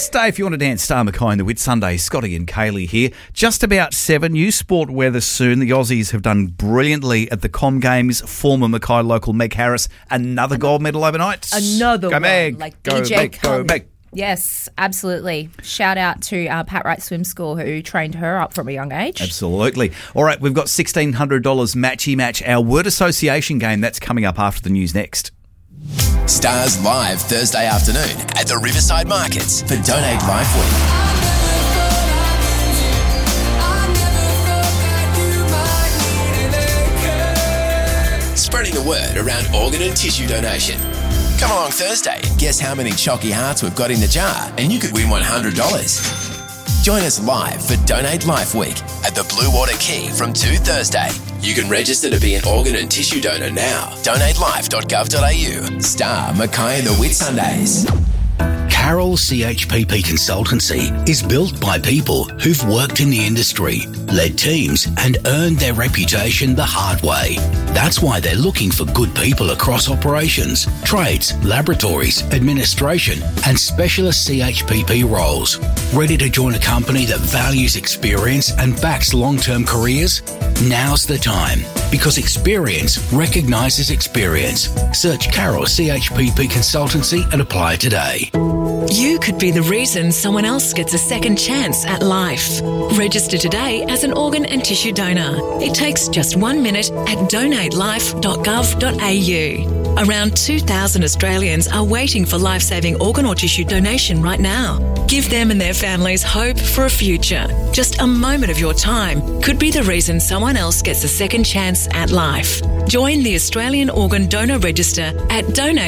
Thursday. If you want to dance Star Mackay in the Whitsundays, Scotty and Kaylee here. Just about 7. New sport weather soon. The Aussies have done brilliantly at the Com Games. Former Mackay local Meg Harris, another gold medal overnight. Another go one. Meg. Like Go DJ Meg. Go Meg. Yes, absolutely. Shout out to Pat Wright Swim School who trained her up from a young age. Absolutely. All right, we've got $1,600 Matchy Match, our word association game. That's coming up after the news next. Stars live Thursday afternoon at the Riverside Markets for Donate Life Week. Spreading the word around organ and tissue donation. Come along Thursday and guess how many chalky hearts we've got in the jar and you could win $100. Join us live for Donate Life Week at the Blue Water Quay from 2 Thursday. You can register to be an organ and tissue donor now. DonateLife.gov.au. Star Mackay and the Whitsundays. Carroll CHPP Consultancy is built by people who've worked in the industry, led teams and earned their reputation the hard way. That's why they're looking for good people across operations, trades, laboratories, administration and specialist CHPP roles. Ready to join a company that values experience and backs long-term careers? Now's the time, because experience recognises experience. Search Carroll CHPP Consultancy and apply today. You could be the reason someone else gets a second chance at life. Register today as an organ and tissue donor. It takes just 1 minute at donatelife.gov.au. Around 2,000 Australians are waiting for life-saving organ or tissue donation right now. Give them and their families hope for a future. Just a moment of your time could be the reason someone else gets a second chance at life. Join the Australian Organ Donor Register at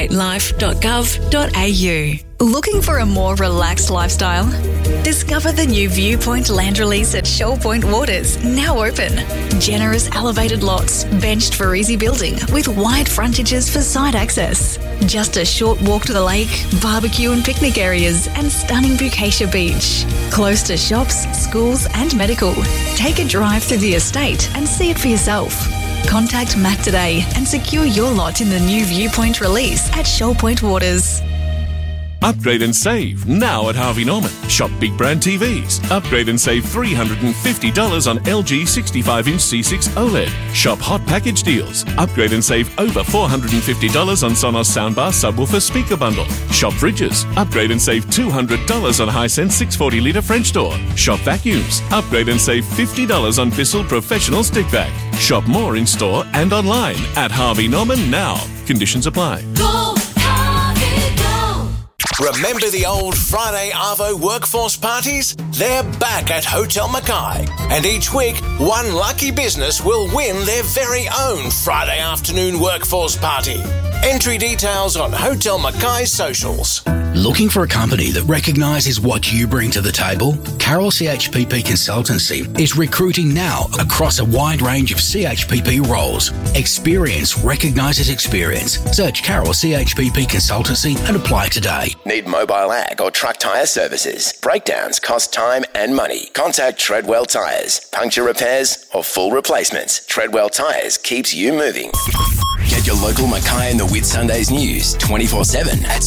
donatelife.gov.au. Looking for a more relaxed lifestyle? Discover the new Viewpoint Land Release at Shoal Point Waters, now open. Generous elevated lots, benched for easy building, with wide frontages for site access. Just a short walk to the lake, barbecue and picnic areas, and stunning Bukasia Beach. Close to shops, schools and medical. Take a drive through the estate and see it for yourself. Contact Matt today and secure your lot in the new Viewpoint Release at Shoal Point Waters. Upgrade and save now at Harvey Norman. Shop big brand TVs. Upgrade and save $350 on LG 65-inch C6 OLED. Shop hot package deals. Upgrade and save over $450 on Sonos soundbar subwoofer speaker bundle. Shop fridges. Upgrade and save $200 on Hisense 640-litre French door. Shop vacuums. Upgrade and save $50 on Bissell Professional stick vac. Shop more in store and online at Harvey Norman now. Conditions apply. Go, Harvey, go. Remember the old Friday Arvo workforce parties? They're back at Hotel Mackay. And each week, one lucky business will win their very own Friday afternoon workforce party. Entry details on Hotel Mackay socials. Looking for a company that recognises what you bring to the table? Carroll CHPP Consultancy is recruiting now across a wide range of CHPP roles. Experience recognises experience. Search Carroll CHPP Consultancy and apply today. Need mobile ag or truck tyre services? Breakdowns cost time and money. Contact Treadwell Tyres. Puncture repairs or full replacements. Treadwell Tyres keeps you moving. Get your local Mackay and the Whitsundays news 24/7 at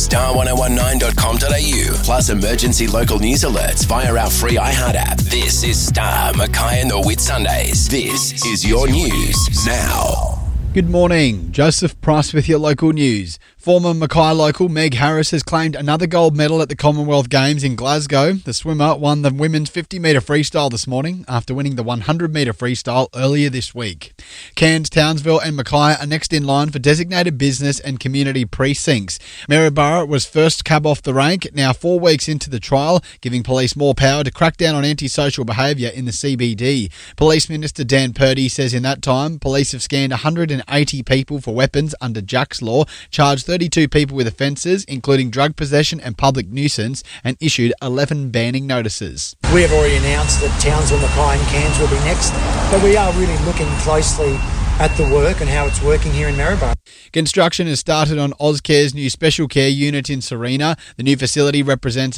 star1019.com.au. Plus emergency local news alerts via our free iHeart app. This is Star Mackay and the Whitsundays. This is your news now. Good morning. Joseph Price with your local news. Former Mackay local Meg Harris has claimed another gold medal at the Commonwealth Games in Glasgow. The swimmer won the women's 50-metre freestyle this morning after winning the 100-metre freestyle earlier this week. Cairns, Townsville and Mackay are next in line for designated business and community precincts. Maryborough was first cab off the rank, now 4 weeks into the trial, giving police more power to crack down on antisocial behaviour in the CBD. Police Minister Dan Purdy says in that time, police have scanned 180 people for weapons under Jack's Law, charged 32 people with offences, including drug possession and public nuisance, and issued 11 banning notices. We have already announced that Townsville, Mackay and Cairns will be next, but we are really looking closely at the work and how it's working here in Maryborough. Construction has started on Ozcare's new special care unit in Sarina. The new facility represents a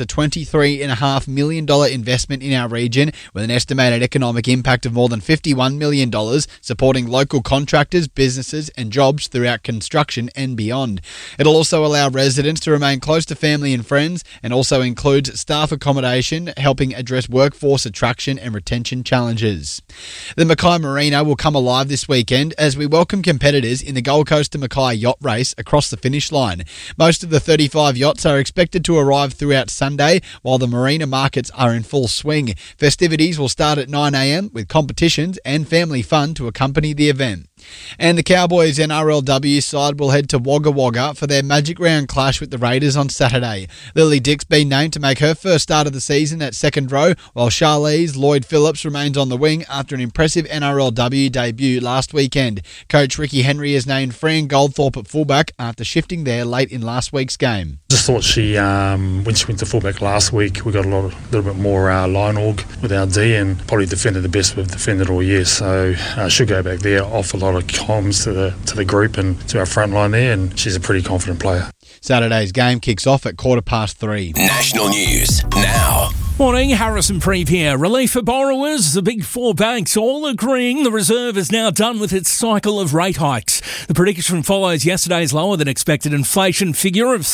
$23.5 million investment in our region, with an estimated economic impact of more than $51 million, supporting local contractors, businesses and jobs throughout construction and beyond. It'll also allow residents to remain close to family and friends, and also includes staff accommodation, helping address workforce attraction and retention challenges. The Mackay Marina will come alive this weekend as we welcome competitors in the Gold Coast to Mackay yacht race across the finish line. Most of the 35 yachts are expected to arrive throughout Sunday, while the marina markets are in full swing. Festivities will start at 9 a.m, with competitions and family fun to accompany the event. And the Cowboys NRLW side will head to Wagga Wagga for their Magic Round clash with the Raiders on Saturday. Lily Dick's been named to make her first start of the season at second row, while Charlize Lloyd Phillips remains on the wing after an impressive NRLW debut last weekend. Coach Ricky Henry has named Fran Goldthorpe at fullback after shifting there late in last week's game. Just thought she, when she went to fullback last week, we got a little bit more line org with our D, and probably defended the best we've defended all year. So she'll go back there, off a lot of comms to the group and to our front line there, and she's a pretty confident player. Saturday's game kicks off at 3:15. National news now. Morning, Harrison Preeve here. Relief for borrowers. The big four banks all agreeing the Reserve is now done with its cycle of rate hikes. The prediction follows yesterday's lower than expected inflation figure of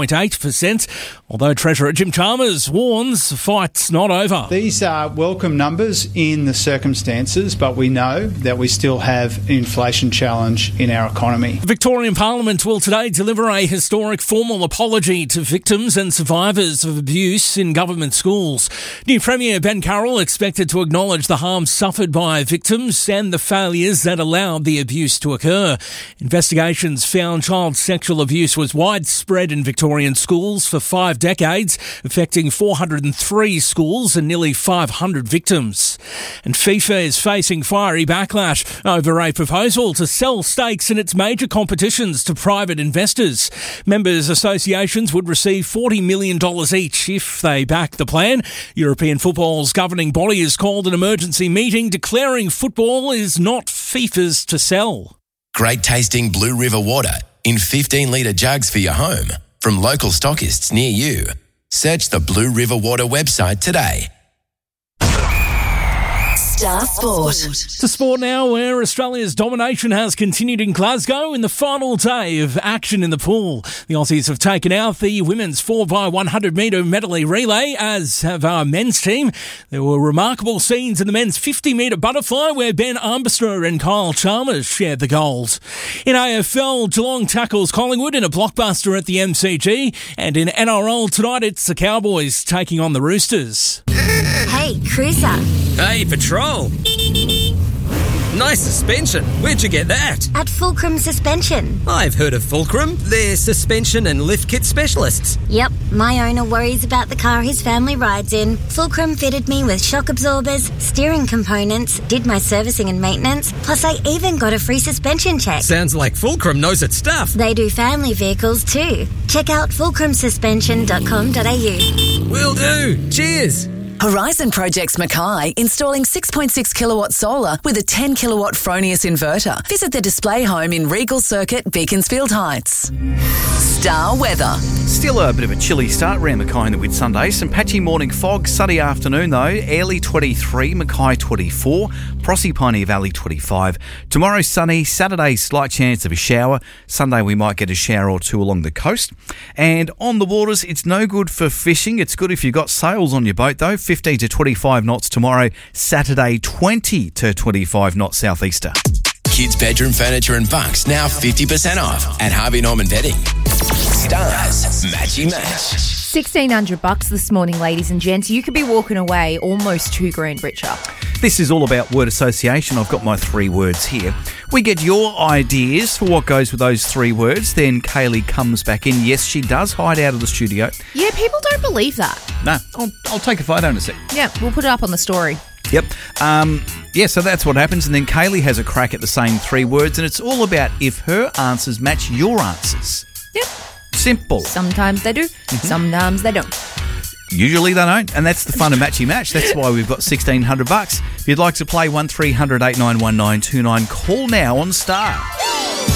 3.8%, although Treasurer Jim Chalmers warns the fight's not over. These are welcome numbers in the circumstances, but we know that we still have an inflation challenge in our economy. The Victorian Parliament will today deliver a historic formal apology to victims and survivors of abuse in government schools. New Premier Ben Carroll expected to acknowledge the harm suffered by victims and the failures that allowed the abuse to occur. Investigations found child sexual abuse was widespread in Victorian schools for 5 decades, affecting 403 schools and nearly 500 victims. And FIFA is facing fiery backlash over a proposal to sell stakes in its major competitions to private investors. Members' associations would receive $40 million each if they back the plan. European football's governing body has called an emergency meeting declaring football is not FIFA's to sell. Great tasting Blue River water in 15-litre jugs for your home from local stockists near you. Search the Blue River Water website today. Star Sport. To sport now, where Australia's domination has continued in Glasgow in the final day of action in the pool. The Aussies have taken out the women's 4x100 metre medley relay, as have our men's team. There were remarkable scenes in the men's 50 metre butterfly where Ben Armbruster and Kyle Chalmers shared the gold. In AFL, Geelong tackles Collingwood in a blockbuster at the MCG, and in NRL tonight it's the Cowboys taking on the Roosters. Hey, Cruiser. Hey, Patrol. Nice suspension. Where'd you get that? At Fulcrum Suspension. I've heard of Fulcrum. They're suspension and lift kit specialists. Yep, my owner worries about the car his family rides in. Fulcrum fitted me with shock absorbers, steering components, did my servicing and maintenance, plus I even got a free suspension check. Sounds like Fulcrum knows its stuff. They do family vehicles too. Check out fulcrumsuspension.com.au. Will do. Cheers. Horizon Projects Mackay, installing 6.6 kilowatt solar with a 10 kilowatt Fronius inverter. Visit the display home in Regal Circuit, Beaconsfield Heights. Star weather. Still a bit of a chilly start around Mackay in the Whitsunday. Some patchy morning fog, sunny afternoon though. Airlie 23, Mackay 24, Proserpine Valley 25. Tomorrow sunny, Saturday slight chance of a shower. Sunday we might get a shower or two along the coast. And on the waters, it's no good for fishing. It's good if you've got sails on your boat though. 15 to 25 knots tomorrow. Saturday 20 to 25 knots southeaster. Kids' bedroom furniture and bunks now 50% off at Harvey Norman Bedding. Stars Matchy Match. $1,600 this morning, ladies and gents. You could be walking away almost $2,000 richer. This is all about word association. I've got my 3 words here. We get your ideas for what goes with those 3 words. Then Kaylee comes back in. Yes, she does hide out of the studio. Yeah, people don't believe that. No, I'll take a photo in a sec. Yeah, we'll put it up on the story. Yep. So that's what happens. And then Kaylee has a crack at the same 3 words. And it's all about if her answers match your answers. Yep. Simple. Sometimes they do. Sometimes they don't. Usually they don't, and that's the fun of Matchy Match. That's why we've got $1,600. If you'd like to play, 1300 891929, call now on Star.